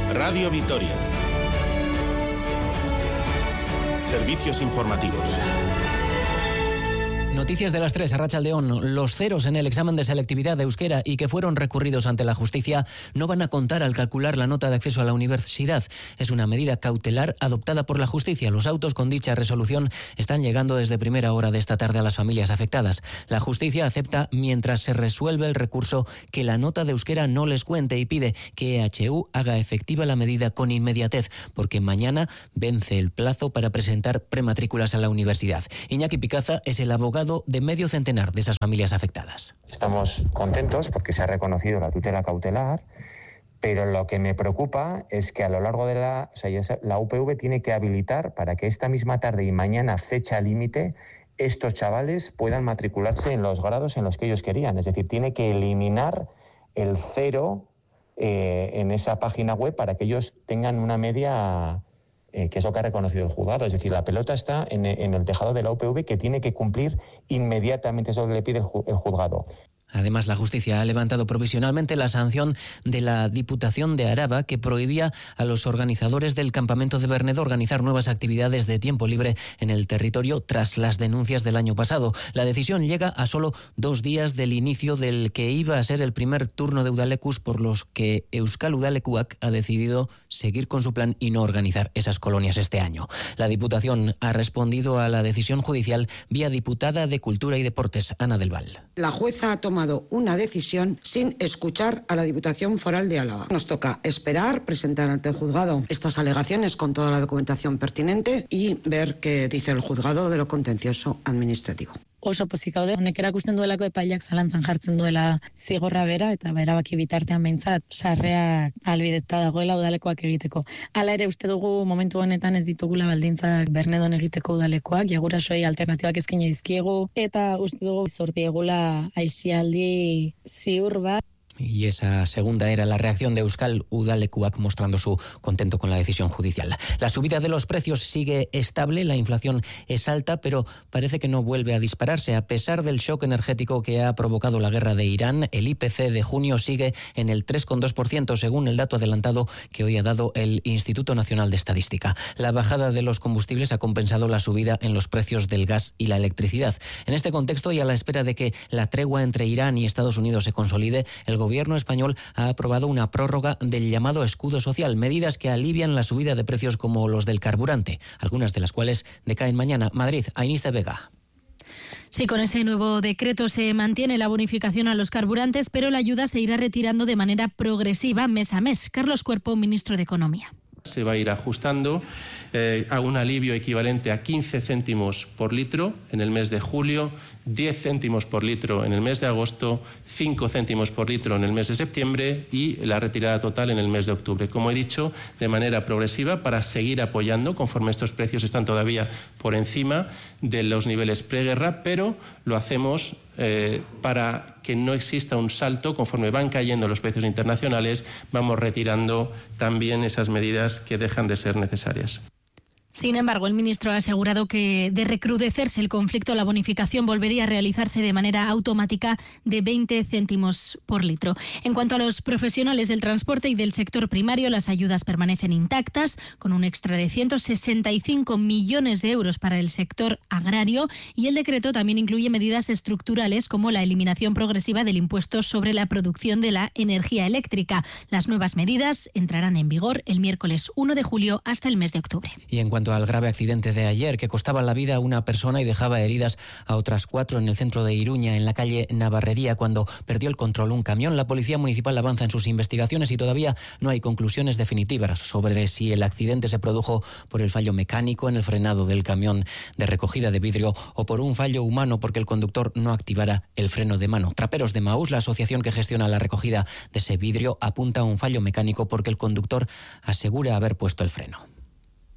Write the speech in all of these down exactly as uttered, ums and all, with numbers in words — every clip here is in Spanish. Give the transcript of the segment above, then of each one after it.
Radio Vitoria. Servicios informativos. Noticias de las tres, Arratsaldeón. Los ceros en el examen de selectividad de euskera y que fueron recurridos ante la justicia no van a contar al calcular la nota de acceso a la universidad. Es una medida cautelar adoptada por la justicia. Los autos con dicha resolución están llegando desde primera hora de esta tarde a las familias afectadas. La justicia acepta, mientras se resuelve el recurso, que la nota de euskera no les cuente y pide que E H U haga efectiva la medida con inmediatez, porque mañana vence el plazo para presentar prematrículas a la universidad. Iñaki Picaza es el abogado de medio centenar de esas familias afectadas. Estamos contentos porque se ha reconocido la tutela cautelar, pero lo que me preocupa es que a lo largo de la... O sea, la U P V tiene que habilitar para que esta misma tarde y mañana, fecha límite, estos chavales puedan matricularse en los grados en los que ellos querían. Es decir, tiene que eliminar el cero eh, en esa página web para que ellos tengan una media... Eh, que es lo que ha reconocido el juzgado. Es decir, la pelota está en, en el tejado de la U P V, que tiene que cumplir inmediatamente eso que le pide el, ju- el juzgado. Además, la justicia ha levantado provisionalmente la sanción de la Diputación de Araba, que prohibía a los organizadores del campamento de Bernedo organizar nuevas actividades de tiempo libre en el territorio tras las denuncias del año pasado. La decisión llega a solo dos días del inicio del que iba a ser el primer turno de Udalekuz, por los que Euskal Udalekuak ha decidido seguir con su plan y no organizar esas colonias este año. La Diputación ha respondido a la decisión judicial vía diputada de Cultura y Deportes, Ana del Val. La jueza ha tomado una decisión sin escuchar a la Diputación Foral de Álava. Nos toca esperar, presentar ante el juzgado estas alegaciones con toda la documentación pertinente y ver qué dice el juzgado de lo contencioso administrativo. Oso pozik gaude, honek erakusten duelako epaileak zalantzan jartzen duela zigorra bera, eta erabaki bitartean behintzat sarrea ahalbidetuta dagoela udalekoak egiteko. Hala ere uste dugu momentu honetan ez ditugula baldintzak Bernedon egiteko udalekoak, jagurasoei alternatibak eskaini dizkiegu, eta uste dugu zordiegula aisialdi ziur bat. Y esa segunda era la reacción de Euskal Udalekuak, mostrando su contento con la decisión judicial. La subida de los precios sigue estable, la inflación es alta, pero parece que no vuelve a dispararse. A pesar del shock energético que ha provocado la guerra de Irán, el I P C de junio sigue en el tres coma dos por ciento, según el dato adelantado que hoy ha dado el Instituto Nacional de Estadística. La bajada de los combustibles ha compensado la subida en los precios del gas y la electricidad. En este contexto, y a la espera de que la tregua entre Irán y Estados Unidos se consolide, el gobierno El gobierno español ha aprobado una prórroga del llamado escudo social, medidas que alivian la subida de precios como los del carburante, algunas de las cuales decaen mañana. Madrid, Ainiste Vega. Sí, con ese nuevo decreto se mantiene la bonificación a los carburantes, pero la ayuda se irá retirando de manera progresiva mes a mes. Carlos Cuerpo, ministro de Economía. Se va a ir ajustando eh, a un alivio equivalente a quince céntimos por litro en el mes de julio, diez céntimos por litro en el mes de agosto, cinco céntimos por litro en el mes de septiembre y la retirada total en el mes de octubre. Como he dicho, de manera progresiva para seguir apoyando conforme estos precios están todavía por encima de los niveles preguerra, pero lo hacemos eh, para que no exista un salto conforme van cayendo los precios internacionales, vamos retirando también esas medidas que dejan de ser necesarias. Sin embargo, el ministro ha asegurado que de recrudecerse el conflicto, la bonificación volvería a realizarse de manera automática de veinte céntimos por litro. En cuanto a los profesionales del transporte y del sector primario, las ayudas permanecen intactas, con un extra de ciento sesenta y cinco millones de euros para el sector agrario, y el decreto también incluye medidas estructurales como la eliminación progresiva del impuesto sobre la producción de la energía eléctrica. Las nuevas medidas entrarán en vigor el miércoles uno de julio hasta el mes de octubre. Y en cuanto al grave accidente de ayer, que costaba la vida a una persona y dejaba heridas a otras cuatro en el centro de Iruña, en la calle Navarrería, cuando perdió el control un camión, la Policía Municipal avanza en sus investigaciones y todavía no hay conclusiones definitivas sobre si el accidente se produjo por el fallo mecánico en el frenado del camión de recogida de vidrio o por un fallo humano porque el conductor no activara el freno de mano. Traperos de Maús, la asociación que gestiona la recogida de ese vidrio, apunta a un fallo mecánico porque el conductor asegura haber puesto el freno.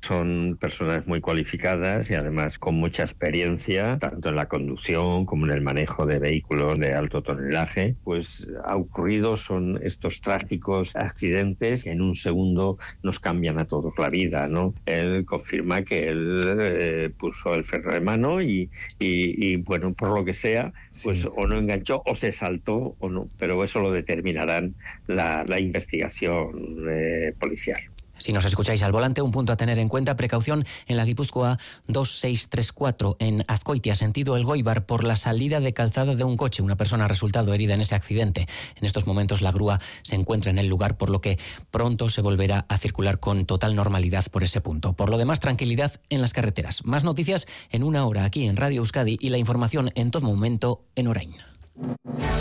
Son personas muy cualificadas y además con mucha experiencia, tanto en la conducción como en el manejo de vehículos de alto tonelaje. Pues ha ocurrido, son estos trágicos accidentes que en un segundo nos cambian a todos la vida, ¿no? Él confirma que él eh, puso el freno de mano y, y, y, bueno, por lo que sea, pues sí, o no enganchó o se saltó o no, pero eso lo determinarán la, la investigación eh, policial. Si nos escucháis al volante, un punto a tener en cuenta: precaución en la Guipúzcoa dos seis tres cuatro en Azcoitia, sentido Elgoibar, por la salida de calzada de un coche. Una persona ha resultado herida en ese accidente. En estos momentos la grúa se encuentra en el lugar, por lo que pronto se volverá a circular con total normalidad por ese punto. Por lo demás, tranquilidad en las carreteras. Más noticias en una hora aquí en Radio Euskadi y la información en todo momento en Orain.